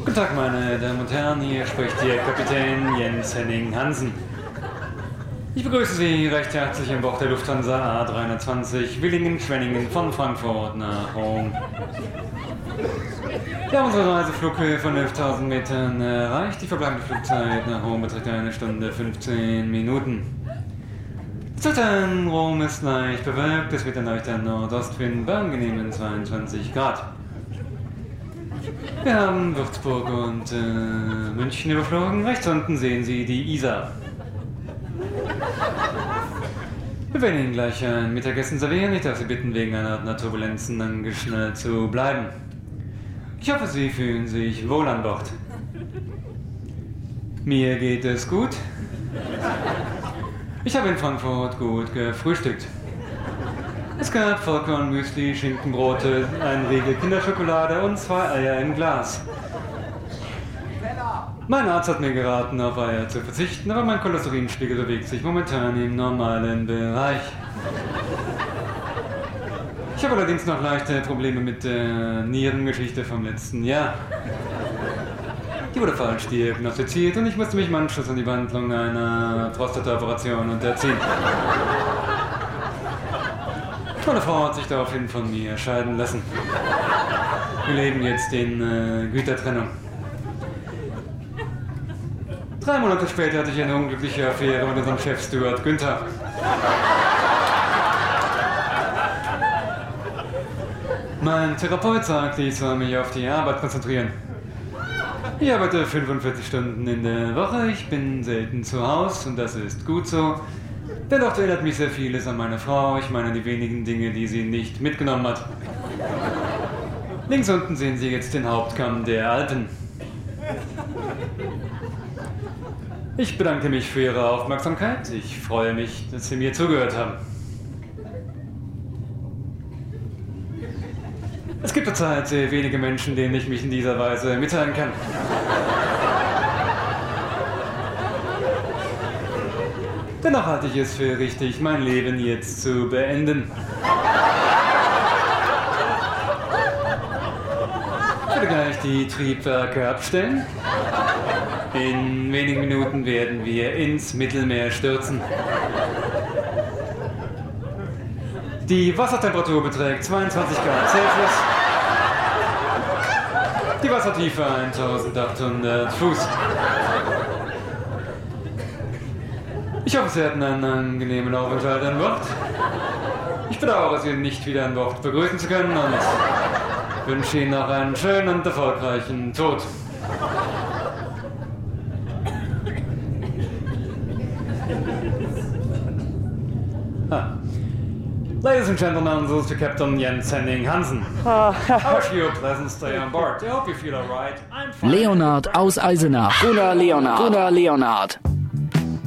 Guten Tag, meine Damen und Herren, hier spricht Ihr Kapitän Jens Henning Hansen. Ich begrüße Sie recht herzlich an Bord der Lufthansa A320 Willingen-Schwenningen von Frankfurt nach Rom. Wir haben unsere Reiseflughöhe von 11.000 Metern erreicht. Die verbleibende Flugzeit nach Rom beträgt 1 Stunde 15 Minuten. Das Wetter in Rom ist leicht bewölkt, es wird ein leichter Nordostwind bei angenehmen 22 Grad. Wir haben Würzburg und München überflogen. Rechts unten sehen Sie die Isar. Wir werden Ihnen gleich ein Mittagessen servieren. Ich darf Sie bitten, wegen einer Turbulenzen angeschnallt zu bleiben. Ich hoffe, Sie fühlen sich wohl an Bord. Mir geht es gut. Ich habe in Frankfurt gut gefrühstückt. Es gab Vollkornmüsli, Schinkenbrote, ein Riegel Kinderschokolade und 2 Eier im Glas. Mein Arzt hat mir geraten, auf Eier zu verzichten, aber mein Cholesterinspiegel bewegt sich momentan im normalen Bereich. Ich habe allerdings noch leichte Probleme mit der Nierengeschichte vom letzten Jahr. Die wurde falsch diagnostiziert und ich musste mich im Anschluss an die Behandlung einer Prostata-Operation unterziehen. Meine Frau hat sich daraufhin von mir scheiden lassen. Wir leben jetzt in Gütertrennung. 3 Monate später hatte ich eine unglückliche Affäre mit unserem Chef Stuart Günther. Mein Therapeut sagte, ich soll mich auf die Arbeit konzentrieren. Ich arbeite 45 Stunden in der Woche, ich bin selten zu Hause und das ist gut so. Dennoch erinnert mich sehr vieles an meine Frau, ich meine die wenigen Dinge, die sie nicht mitgenommen hat. Links unten sehen Sie jetzt den Hauptkamm der Alpen. Ich bedanke mich für Ihre Aufmerksamkeit, ich freue mich, dass Sie mir zugehört haben. Es gibt zurzeit sehr wenige Menschen, denen ich mich in dieser Weise mitteilen kann. Dennoch halte ich es für richtig, mein Leben jetzt zu beenden. Ich werde gleich die Triebwerke abstellen. In wenigen Minuten werden wir ins Mittelmeer stürzen. Die Wassertemperatur beträgt 22 Grad Celsius. Die Wassertiefe 1800 Fuß. Ich hoffe, Sie hatten einen angenehmen Aufenthalt an Bord. Ich bedauere, Sie nicht wieder an Bord begrüßen zu können und wünsche Ihnen noch einen schönen und erfolgreichen Tod. Ladies and gentlemen, this is the Captain Jens Henning Hansen. I wish you a pleasant stay on board. I hope you feel alright. Leonard aus Eisenach. Gunnar Leonard.